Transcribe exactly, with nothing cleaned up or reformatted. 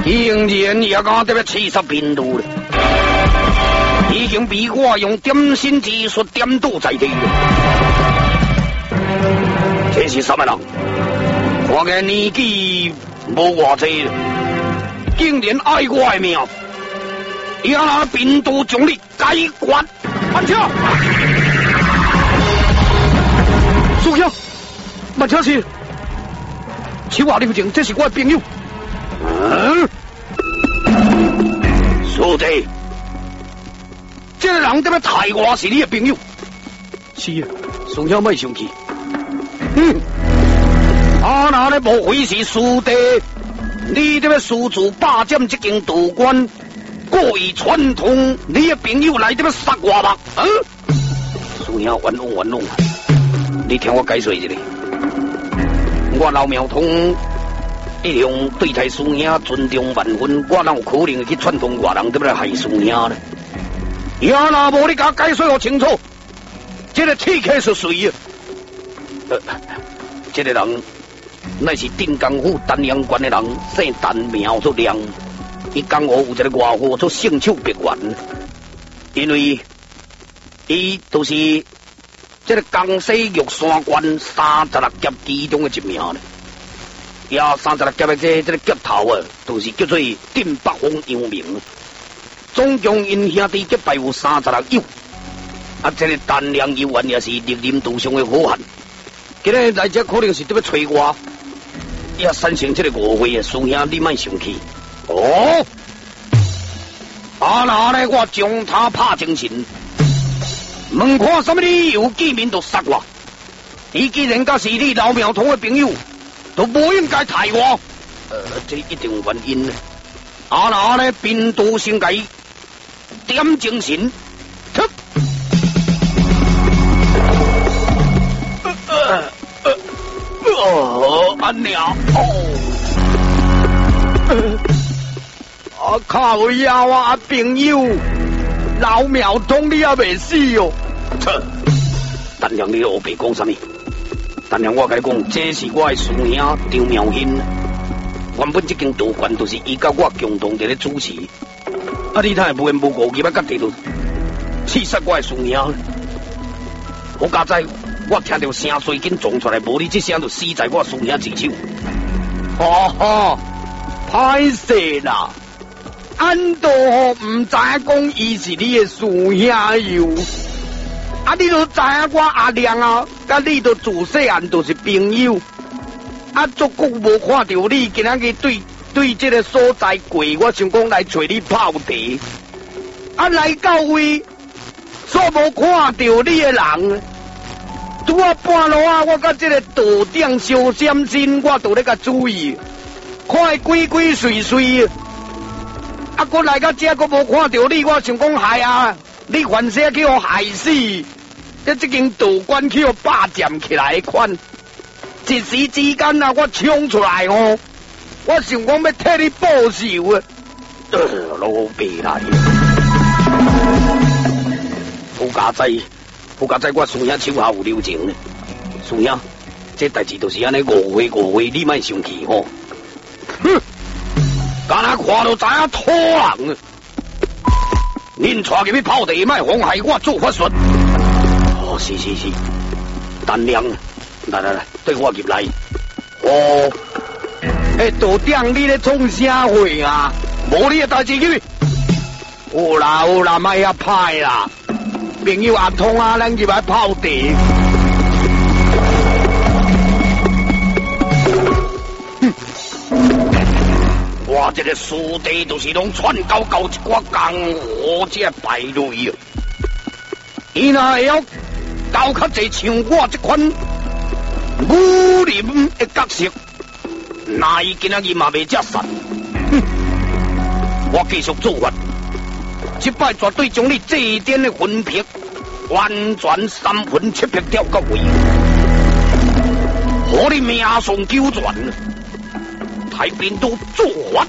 竟然也敢得要刺杀兵都了，已经比我用点心技术点到在地了。这是什么人？我个年纪无偌济了，竟然爱我的命，也拿兵都将你解决。慢车，苏兄，慢车是。手下留情，这是我的朋友。嗯，师弟，这个人怎么太我是你的朋友？是啊，苏兄莫生气。嗯，啊那咧无非是师弟，你这个私自霸占这间道观，故意串通你的朋友来这边杀我吧？嗯，苏兄冤枉冤枉，你听我解说一下。我老苗通一向对待师兄尊重万分，我哪有可能去串通外人对不来害师兄呢？也那无你甲解说我清楚，这个 T K 是谁啊？呃，这个人乃是定江府丹阳关的人，姓丹，名做亮。伊江湖有一个外号做圣手别员，因为伊都是。这个江西玉山关三十六劫其中的一名呢，也三十六劫的这这个劫头啊，都是叫做定北方杨明。总共因兄弟结拜有三十六友，啊，这个单量游玩也是历任途上的好汉。今日来这可能是在要找我，也产生这个误会啊，师兄你莫生气。哦，啊那呢，我将他拍精神。问看什么理由见面就杀我？你既然甲是你老苗通的朋友，都不应该害我。呃，这一定原因呢。啊那呢，兵都先该点精神。呃呃呃，安娘哦，啊靠呀，我朋友。老苗通你也未死哦！切，但让你老白讲什么？但让我跟你讲，这是我的师兄张苗兴。原本这间道观都是伊甲我共同在咧主持，啊，你太无缘无故，伊要甲地度刺杀我的师兄。我家在，我听到声随紧撞出来，无你这声就死在我师兄之手。哈哈，歹势啦！俺都唔知讲伊是你的师兄哟，啊，你都知影我阿亮啊，甲你都自细汉都是朋友，啊，足久无看到你，今仔日对对这个所在过，我想讲来找你泡茶，啊，来到位，所无看到你的人，拄啊半路啊，我甲这个道长小闪身，我都咧甲注意，看鬼鬼祟祟。啊！我来到这，我无看到你，我想讲害啊！你反正去我害死，这这间道观去我霸占起来款，一时之间啊，我冲出来哦，我想讲要替你报仇啊！呃，老白来，好家仔，好家仔，我师兄手下有留情呢。师兄，这代志都是安尼误会误会，你莫生气吼。哼！敢若看到知影土人啊！恁带入去泡地，莫妨害我做法术。哦，是是是，丹亮，来来来，对我入来。哦，诶，道长，你咧创啥货啊？无你诶代志去。有啦有啦，莫遐歹啦。朋友阿通啊，咱入来泡地。我这个师弟就是拢串交交一寡江湖这败类啊！伊若会晓交较济像我这款武林的角色，那伊今仔日嘛袂遮散。哼！我继续做法，这摆绝对将你这一点的魂魄完全三魂七魄掉到位，互你命丧九泉。太平都做法。